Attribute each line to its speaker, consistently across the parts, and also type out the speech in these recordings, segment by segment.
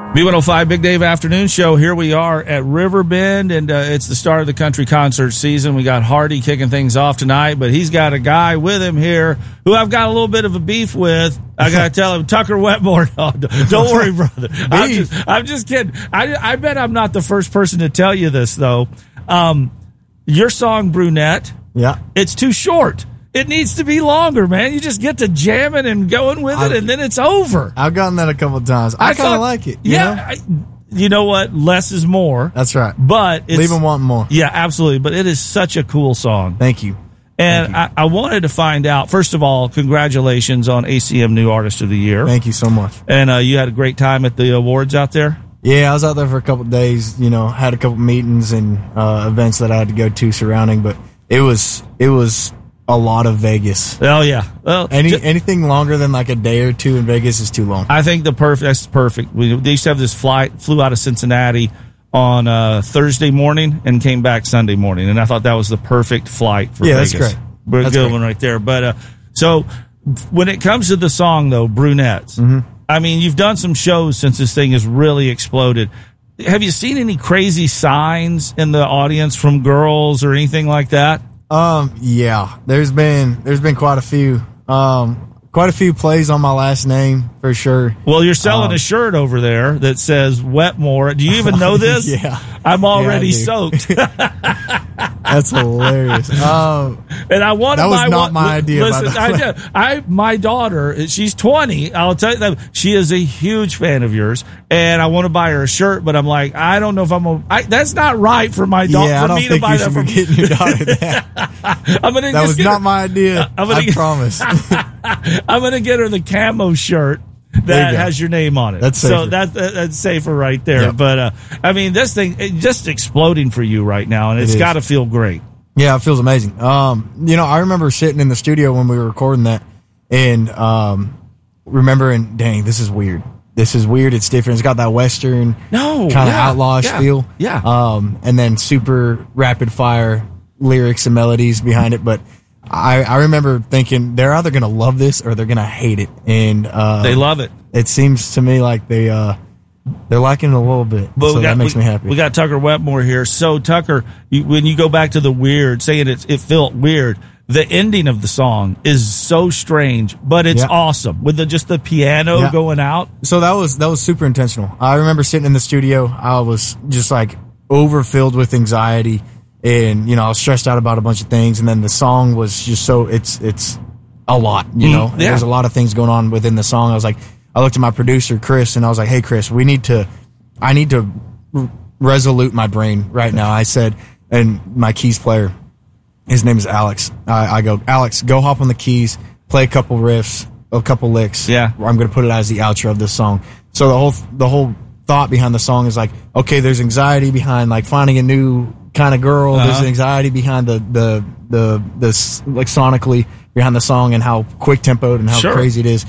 Speaker 1: B105 Big Dave Afternoon Show. Here we are at Riverbend, and it's the start of the country concert season. We got Hardy kicking things off tonight, but he's got a guy with him here who I've got a little bit of a beef with. I got to tell him, Tucker Wetmore. No, don't worry, brother. I'm just kidding. I bet I'm not the first person to tell you this, though. Your song, Brunette, it's too short. It needs to be longer, man. You just get to jamming and going with it, and then it's over.
Speaker 2: I've gotten that a couple of times. I kind of like it.
Speaker 1: You know what? Less is more.
Speaker 2: That's right.
Speaker 1: But
Speaker 2: leave them wanting more.
Speaker 1: Yeah, absolutely. But it is such a cool song.
Speaker 2: Thank you.
Speaker 1: And I wanted to find out, first of all, congratulations on ACM New Artist of the Year.
Speaker 2: Thank you so much.
Speaker 1: And you had a great time at the awards out there?
Speaker 2: Yeah, I was out there for a couple of days, had a couple meetings and events that I had to go to surrounding, but it was a lot of Vegas.
Speaker 1: Oh, yeah. Well,
Speaker 2: anything longer than like a day or two in Vegas is too long.
Speaker 1: I think that's perfect. They used to have this flight, flew out of Cincinnati on Thursday morning and came back Sunday morning, and I thought that was the perfect flight for Vegas.
Speaker 2: That's great.
Speaker 1: That's a good one right there. But so when it comes to the song, though, Brunettes, I mean, you've done some shows since this thing has really exploded. Have you seen any crazy signs in the audience from girls or anything like that?
Speaker 2: Yeah, there's been quite a few plays on my last name for sure.
Speaker 1: Well, you're selling a shirt over there that says Wetmore. Do you even know this?
Speaker 2: Yeah.
Speaker 1: I'm already soaked.
Speaker 2: That's hilarious.
Speaker 1: And I want to buy one. That was
Speaker 2: not my idea.
Speaker 1: Listen, my daughter, she's 20. I'll tell you that she is a huge fan of yours, and I want to buy her a shirt, but I'm like, I don't know if I'm that's not right for my daughter.
Speaker 2: Yeah, I don't think you should be getting your daughter that. That was not my idea. I promise.
Speaker 1: I'm going to get her the camo shirt that has your name on it.
Speaker 2: That's safer.
Speaker 1: So that's safer right there.
Speaker 2: Yep.
Speaker 1: But, I mean, this thing it's just exploding for you right now, and it's got to feel great.
Speaker 2: Yeah, it feels amazing. I remember sitting in the studio when we were recording that and remembering, dang, this is weird. This is weird. It's different. It's got that Western kind of outlawish feel.
Speaker 1: Yeah.
Speaker 2: And then super rapid fire lyrics and melodies behind it. But I remember thinking they're either going to love this or they're going to hate it. And
Speaker 1: they love it.
Speaker 2: It seems to me like they're liking it a little bit. But that makes me happy.
Speaker 1: We got Tucker Wetmore here. So, Tucker, when you go back to the weird, saying it felt weird, the ending of the song is so strange, but it's awesome with just the piano going out.
Speaker 2: So that was super intentional. I remember sitting in the studio. I was just like overfilled with anxiety, and I was stressed out about a bunch of things. And then the song was just so it's a lot. There's a lot of things going on within the song. I looked at my producer Chris, and I was like, "Hey, Chris, I need to resolute my brain right now." I said, and my keys player, his name is Alex. I go, Alex, go hop on the keys, play a couple riffs, a couple licks.
Speaker 1: Yeah,
Speaker 2: I'm going to put it as the outro of this song. So the whole thought behind the song is like, okay, there's anxiety behind like finding a new kind of girl. There's anxiety behind the like sonically behind the song and how quick tempoed and how crazy it is.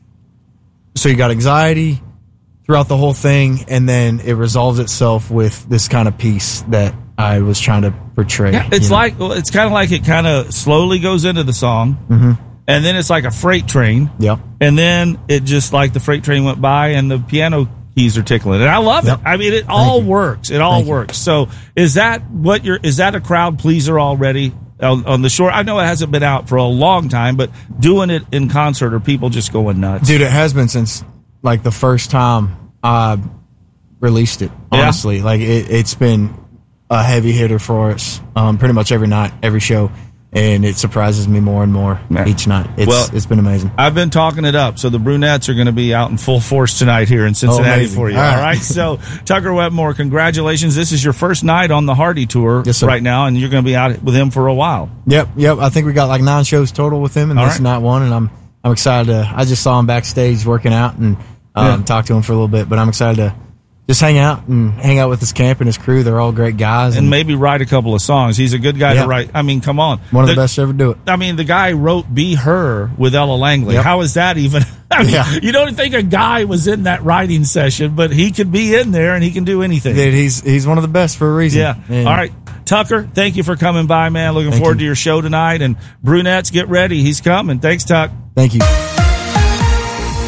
Speaker 2: So you got anxiety throughout the whole thing, and then it resolves itself with this kind of piece that I was trying to portray.
Speaker 1: Yeah, it's kind of like it kind of slowly goes into the song, and then it's like a freight train.
Speaker 2: Yep.
Speaker 1: And then it just like the freight train went by, and the piano keys are tickling, and I love it. I mean, it all works. It all works. So is that a crowd pleaser already on the shore? I know it hasn't been out for a long time, but doing it in concert, are people just going nuts?
Speaker 2: Dude, it has been since like the first time I released it. Honestly, like it's been a heavy hitter for us pretty much every night, every show, and it surprises me more and more each night. It's been amazing.
Speaker 1: I've been talking it up, so the Brunettes are going to be out in full force tonight here in Cincinnati for you. All right. So Tucker Wetmore, congratulations. This is your first night on the Hardy tour right now, and you're going to be out with him for a while. Yep.
Speaker 2: I think we got like 9 shows total with him, and this is not one, and I'm excited I just saw him backstage working out and talked to him for a little bit, but I'm excited to just hang out with his camp and his crew. They're all great guys. And maybe write a couple of songs. He's a good guy to write. I mean, come on. One of the best to ever do it. I mean, the guy wrote Be Her with Ella Langley. How is that even? I mean, you don't think a guy was in that writing session, but he could be in there and he can do anything. Dude, he's one of the best for a reason. Yeah. And all right. Tucker, thank you for coming by, man. Looking forward to your show tonight. And Brunettes, get ready. He's coming. Thanks, Tuck. Thank you.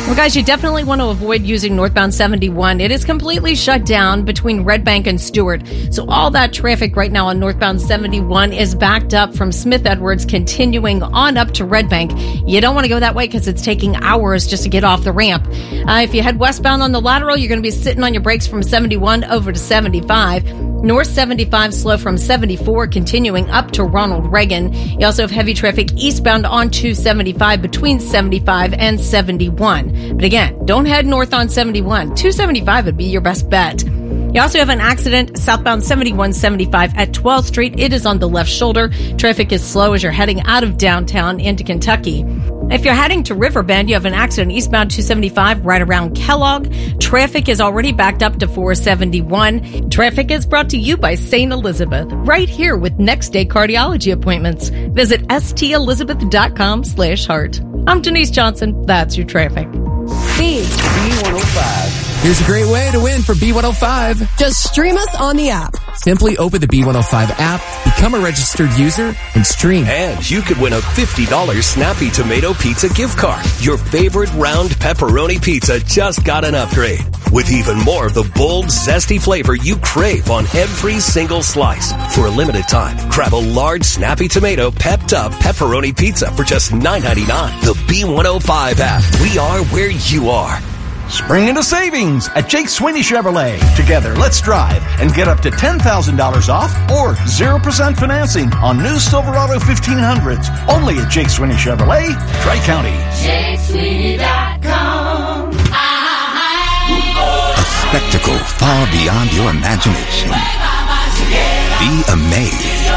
Speaker 3: Well, guys, you definitely want to avoid using northbound 71. It is completely shut down between Red Bank and Stewart. So all that traffic right now on northbound 71 is backed up from Smith Edwards, continuing on up to Red Bank. You don't want to go that way because it's taking hours just to get off the ramp. If you head westbound on the lateral, you're going to be sitting on your brakes from 71 over to 75. North 75 slow from 74, continuing up to Ronald Reagan. You also have heavy traffic eastbound on 275 between 75 and 71. But again, don't head north on 71. 275 would be your best bet. You also have an accident southbound 7175 at 12th Street. It is on the left shoulder. Traffic is slow as you're heading out of downtown into Kentucky. If you're heading to Riverbend, you have an accident eastbound 275 right around Kellogg. Traffic is already backed up to 471. Traffic is brought to you by St. Elizabeth, right here with next day cardiology appointments. Visit stelizabeth.com/heart. I'm Denise Johnson. That's your traffic.
Speaker 4: B105. Here's a great way to win for B105.
Speaker 5: Just stream us on the app.
Speaker 4: Simply open the B105 app, become a registered user, and stream.
Speaker 6: And you could win a $50 Snappy Tomato Pizza gift card. Your favorite round pepperoni pizza just got an upgrade. With even more of the bold, zesty flavor you crave on every single slice. For a limited time, grab a large Snappy Tomato pepped up pepperoni pizza for just $9.99. The B105 app. We are where you are.
Speaker 7: Spring into savings at Jake Sweeney Chevrolet. Together, let's drive and get up to $10,000 off or 0% financing on new Silverado 1500s. Only at Jake Sweeney Chevrolet, Tri-County.
Speaker 8: JakeSweeney.com. A spectacle far beyond your imagination. Be amazed.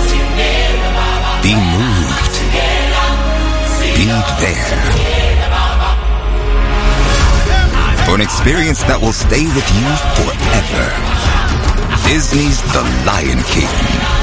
Speaker 8: Be moved. Be there. For an experience that will stay with you forever. Disney's The Lion King.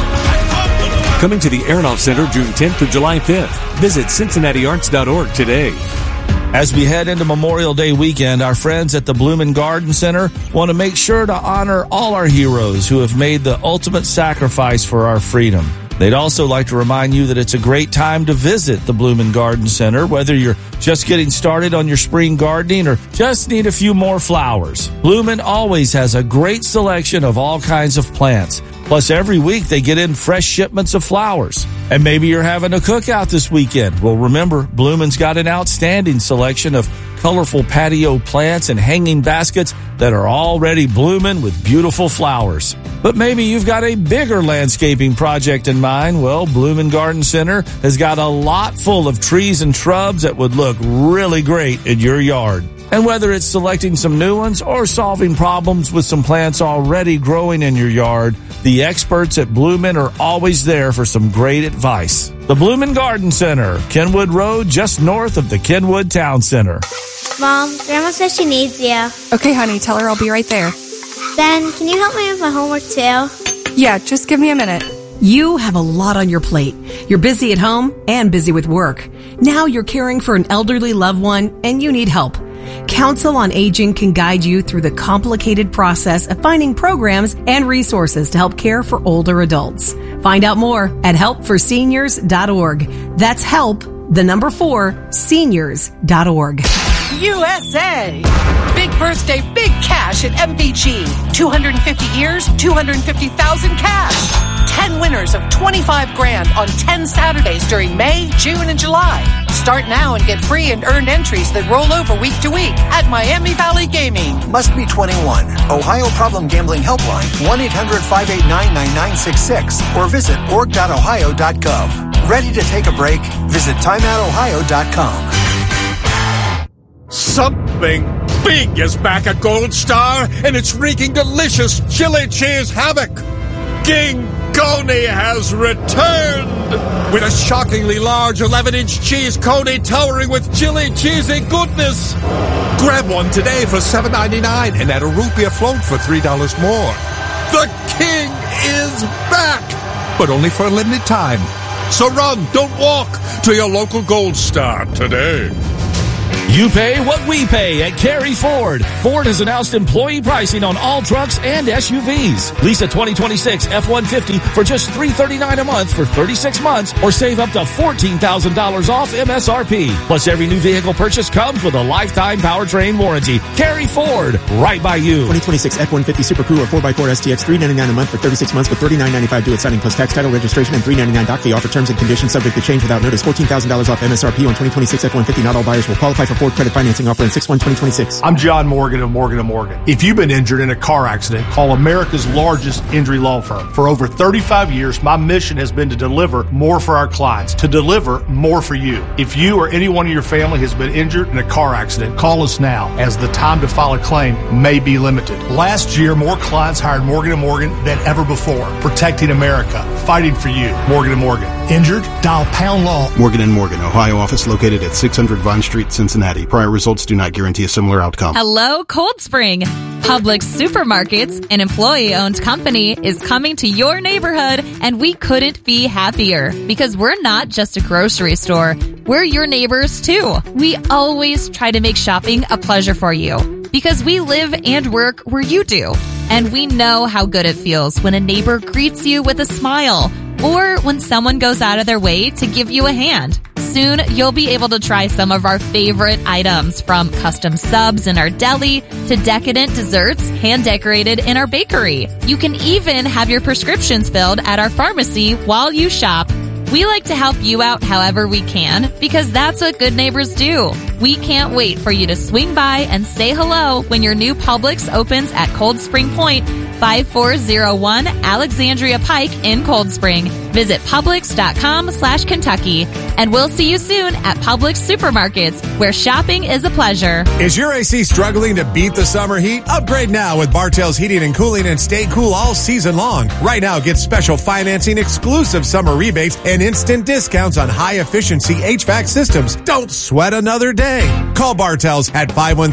Speaker 9: Coming to the Aeronaut Center June 10th through July 5th. Visit CincinnatiArts.org today.
Speaker 1: As we head into Memorial Day weekend, our friends at the Bloomin' Garden Center want to make sure to honor all our heroes who have made the ultimate sacrifice for our freedom. They'd also like to remind you that it's a great time to visit the Bloomin' Garden Center, whether you're just getting started on your spring gardening or just need a few more flowers. Bloomin' always has a great selection of all kinds of plants. Plus, every week they get in fresh shipments of flowers. And maybe you're having a cookout this weekend. Well, remember, Bloomin's got an outstanding selection of colorful patio plants and hanging baskets that are already blooming with beautiful flowers. But maybe you've got a bigger landscaping project in mind. Well, Bloomin' Garden Center has got a lot full of trees and shrubs that would look really great in your yard. And whether it's selecting some new ones or solving problems with some plants already growing in your yard, the experts at Bloomin' are always there for some great advice. The Bloomin' Garden Center, Kenwood Road, just north of the Kenwood Town Center.
Speaker 10: Mom, Grandma says she needs you.
Speaker 5: Okay, honey, tell her I'll be right there.
Speaker 10: Ben, can you help me with my homework too?
Speaker 5: Yeah, just give me a minute.
Speaker 11: You have a lot on your plate. You're busy at home and busy with work. Now you're caring for an elderly loved one and you need help. Council on Aging can guide you through the complicated process of finding programs and resources to help care for older adults. Find out more at helpforseniors.org. That's help, the number 4, seniors.org.
Speaker 12: USA! Big birthday, big cash at MVG. 250 years, 250,000 cash. 10 winners of 25 grand on 10 Saturdays during May, June, and July. Start now and get free and earned entries that roll over week to week at Miami Valley Gaming.
Speaker 13: Must be 21. Ohio Problem Gambling Helpline, 1-800-589-9966 or visit org.ohio.gov. Ready to take a break? Visit timeoutohio.com.
Speaker 14: Something big is back at Gold Star, and it's wreaking delicious chili cheese havoc. King Coney has returned with a shockingly large 11-inch cheese coney towering with chili cheesy goodness. Grab one today for $7.99 and add a rupee float for $3 more. The king is back, but only for a limited time. So run, don't walk, to your local Gold Star today.
Speaker 1: You pay what we pay at Cary Ford. Ford has announced employee pricing on all trucks and SUVs. Lease a 2026 F-150 for just $339 a month for 36 months or save up to $14,000 off MSRP. Plus, every new vehicle purchase comes with a lifetime powertrain warranty. Cary Ford, right by you.
Speaker 15: 2026 F-150 Super Crew or 4x4 STX, $399 a month for 36 months with $39.95 due at signing plus tax, title, registration, and $399 doc fee. Offer terms and conditions subject to change without notice. $14,000 off MSRP on 2026 F-150. Not all buyers will qualify for Ford credit financing offer in 6/1/2026.
Speaker 16: I'm John Morgan of Morgan & Morgan. If you've been injured in a car accident, call America's largest injury law firm. For over 35 years, my mission has been to deliver more for our clients, to deliver more for you. If you or anyone in your family has been injured in a car accident, call us now, as the time to file a claim may be limited. Last year, more clients hired Morgan & Morgan than ever before. Protecting America, fighting for you. Morgan & Morgan. Injured? Dial pound law.
Speaker 17: Morgan & Morgan, Ohio office located at 600 Vine Street, Cincinnati. Prior results do not guarantee a similar outcome.
Speaker 18: Hello, Cold Spring. Publix Supermarkets, an employee-owned company, is coming to your neighborhood, and we couldn't be happier because we're not just a grocery store. We're your neighbors, too. We always try to make shopping a pleasure for you because we live and work where you do. And we know how good it feels when a neighbor greets you with a smile or when someone goes out of their way to give you a hand. Soon, you'll be able to try some of our favorite items, from custom subs in our deli to decadent desserts hand-decorated in our bakery. You can even have your prescriptions filled at our pharmacy while you shop. We like to help you out however we can because that's what good neighbors do. We can't wait for you to swing by and say hello when your new Publix opens at Cold Spring Point, 5401 Alexandria Pike in Cold Spring. Visit Publix.com/Kentucky. And we'll see you soon at Publix Supermarkets, where shopping is a pleasure.
Speaker 19: Is your AC struggling to beat the summer heat? Upgrade now with Bartell's Heating and Cooling and stay cool all season long. Right now, get special financing, exclusive summer rebates, and instant discounts on high-efficiency HVAC systems. Don't sweat another day. Call Bartell's at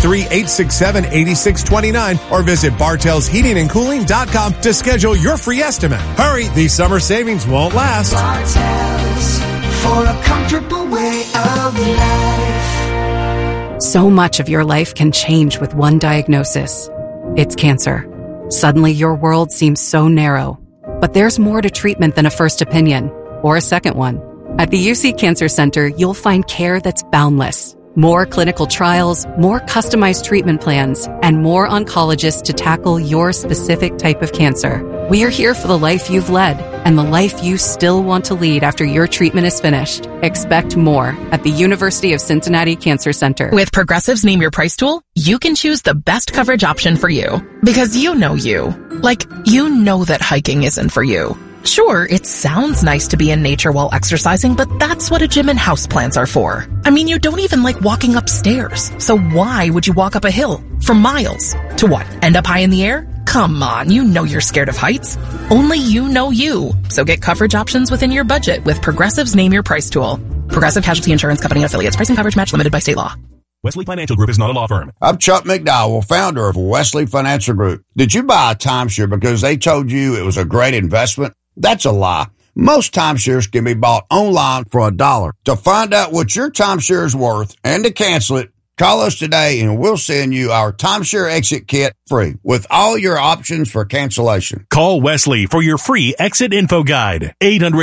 Speaker 19: 513-867-8629 or visit Bartell'sHeatingandCooling.com to schedule your free estimate. Hurry, these summer savings won't last.
Speaker 20: Bartell's, for a comfortable way of life.
Speaker 21: So much of your life can change with one diagnosis. It's cancer. Suddenly your world seems so narrow. But there's more to treatment than a first opinion or a second one. At the UC Cancer Center, you'll find care that's boundless. More clinical trials, more customized treatment plans, and more oncologists to tackle your specific type of cancer. We are here for the life you've led and the life you still want to lead after your treatment is finished. Expect more at the University of Cincinnati Cancer Center.
Speaker 22: With Progressive's Name Your Price tool, you can choose the best coverage option for you. Because you know you. Like, you know that hiking isn't for you. Sure, it sounds nice to be in nature while exercising, but that's what a gym and houseplants are for. I mean, you don't even like walking upstairs. So why would you walk up a hill for miles? To what, end up high in the air? Come on, you know you're scared of heights. Only you know you. So get coverage options within your budget with Progressive's Name Your Price tool. Progressive Casualty Insurance Company and Affiliates. Pricing coverage match limited by state law.
Speaker 23: Wesley Financial Group is not a law firm.
Speaker 24: I'm Chuck McDowell, founder of Wesley Financial Group. Did you buy a timeshare because they told you it was a great investment? That's a lie. Most timeshares can be bought online for $1. To find out what your timeshare is worth and to cancel it, call us today and we'll send you our timeshare exit kit free with all your options for cancellation.
Speaker 23: Call Wesley for your free exit info guide.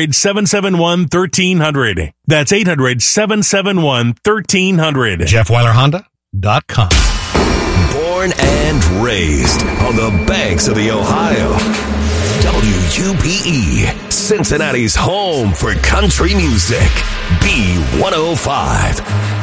Speaker 23: 800-771-1300. That's 800-771-1300.
Speaker 25: JeffWeilerHonda.com.
Speaker 6: Born and raised on the banks of the Ohio. WUPE, Cincinnati's home for country music. B105.